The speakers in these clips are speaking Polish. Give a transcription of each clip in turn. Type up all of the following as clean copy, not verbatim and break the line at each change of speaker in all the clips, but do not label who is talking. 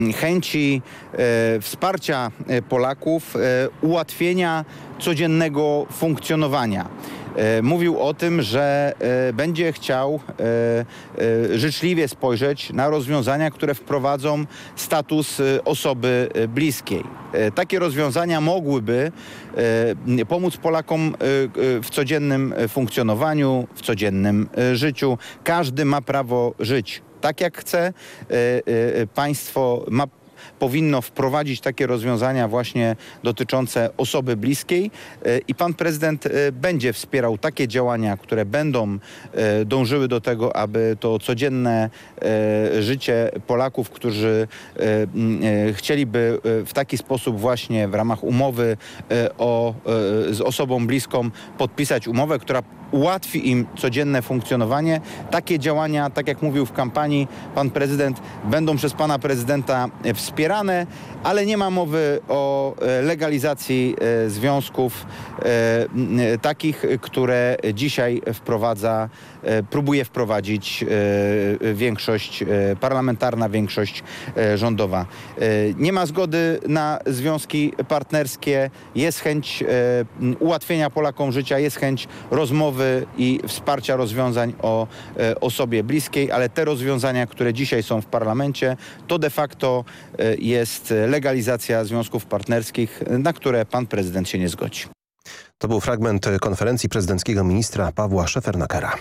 chęci wsparcia Polaków, ułatwienia codziennego funkcjonowania. Mówił o tym, że będzie chciał życzliwie spojrzeć na rozwiązania, które wprowadzą status osoby bliskiej. Takie rozwiązania mogłyby pomóc Polakom w codziennym funkcjonowaniu, w codziennym życiu. Każdy ma prawo żyć tak, jak chce. Państwo powinno wprowadzić takie rozwiązania właśnie dotyczące osoby bliskiej i pan prezydent będzie wspierał takie działania, które będą dążyły do tego, aby to codzienne życie Polaków, którzy chcieliby w taki sposób właśnie w ramach umowy z osobą bliską podpisać umowę, która ułatwi im codzienne funkcjonowanie. Takie działania, tak jak mówił w kampanii pan prezydent, będą przez pana prezydenta wspierane, ale nie ma mowy o legalizacji związków takich, które dzisiaj próbuje wprowadzić większość parlamentarna, większość rządowa. Nie ma zgody na związki partnerskie, jest chęć ułatwienia Polakom życia, jest chęć rozmowy i wsparcia rozwiązań o osobie bliskiej, ale te rozwiązania, które dzisiaj są w parlamencie, to de facto jest legalizacja związków partnerskich, na które pan prezydent się nie zgodzi.
To był fragment konferencji prezydenckiego ministra Pawła Szefernakera.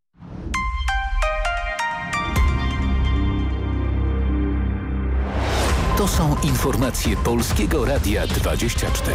To są informacje Polskiego Radia 24.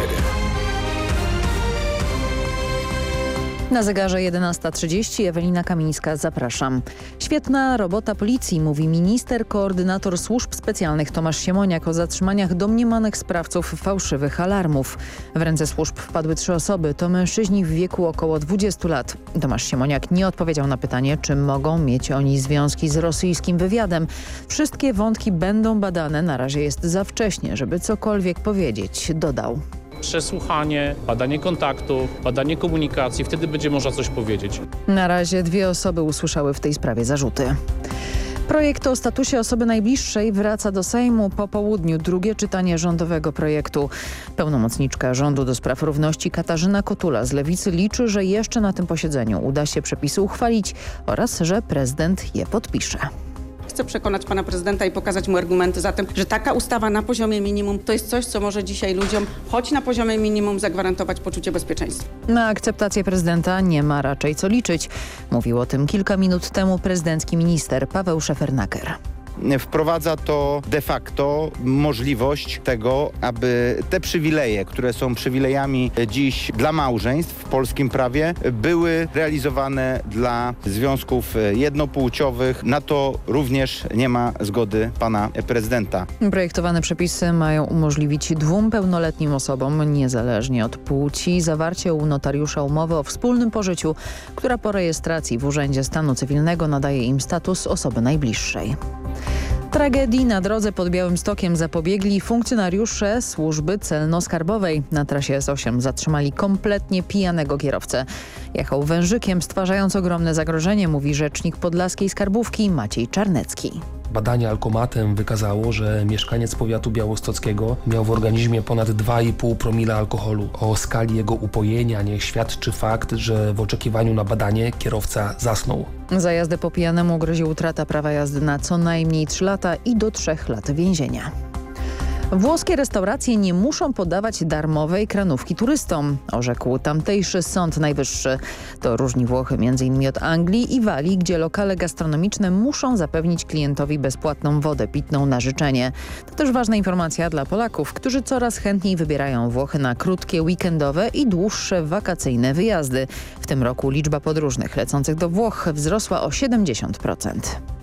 Na zegarze 11:30 Ewelina Kamińska, zapraszam. Świetna robota policji, mówi minister koordynator służb specjalnych Tomasz Siemoniak o zatrzymaniach domniemanych sprawców fałszywych alarmów. W ręce służb wpadły 3 osoby, to mężczyźni w wieku około 20 lat. Tomasz Siemoniak nie odpowiedział na pytanie, czy mogą mieć oni związki z rosyjskim wywiadem. Wszystkie wątki będą badane, na razie jest za wcześnie, żeby cokolwiek powiedzieć, dodał.
Przesłuchanie, badanie kontaktów, badanie komunikacji, wtedy będzie można coś powiedzieć.
Na razie 2 osoby usłyszały w tej sprawie zarzuty. Projekt o statusie osoby najbliższej wraca do Sejmu po południu. Drugie czytanie rządowego projektu. Pełnomocniczka rządu do spraw równości Katarzyna Kotula z Lewicy liczy, że jeszcze na tym posiedzeniu uda się przepisy uchwalić oraz że prezydent je podpisze.
Chcę przekonać pana prezydenta i pokazać mu argumenty za tym, że taka ustawa na poziomie minimum to jest coś, co może dzisiaj ludziom, choć na poziomie minimum, zagwarantować poczucie bezpieczeństwa.
Na akceptację prezydenta nie ma raczej co liczyć. Mówił o tym kilka minut temu prezydencki minister Paweł Szefernaker.
Wprowadza to de facto możliwość tego, aby te przywileje, które są przywilejami dziś dla małżeństw w polskim prawie, były realizowane dla związków jednopłciowych. Na to również nie ma zgody pana prezydenta.
Projektowane przepisy mają umożliwić 2 pełnoletnim osobom, niezależnie od płci, zawarcie u notariusza umowy o wspólnym pożyciu, która po rejestracji w Urzędzie Stanu Cywilnego nadaje im status osoby najbliższej. Tragedii na drodze pod Białymstokiem zapobiegli funkcjonariusze służby celno-skarbowej. Na trasie S8 zatrzymali kompletnie pijanego kierowcę. Jechał wężykiem, stwarzając ogromne zagrożenie, mówi rzecznik podlaskiej skarbówki Maciej Czarnecki.
Badanie alkomatem wykazało, że mieszkaniec powiatu białostockiego miał w organizmie ponad 2,5 promila alkoholu. O skali jego upojenia niech świadczy fakt, że w oczekiwaniu na badanie kierowca zasnął.
Za jazdę po pijanemu grozi utrata prawa jazdy na co najmniej 3 lata i do 3 lat więzienia. Włoskie restauracje nie muszą podawać darmowej kranówki turystom, orzekł tamtejszy Sąd Najwyższy. To różni Włochy m.in. od Anglii i Walii, gdzie lokale gastronomiczne muszą zapewnić klientowi bezpłatną wodę pitną na życzenie. To też ważna informacja dla Polaków, którzy coraz chętniej wybierają Włochy na krótkie weekendowe i dłuższe wakacyjne wyjazdy. W tym roku liczba podróżnych lecących do Włoch wzrosła o 70%.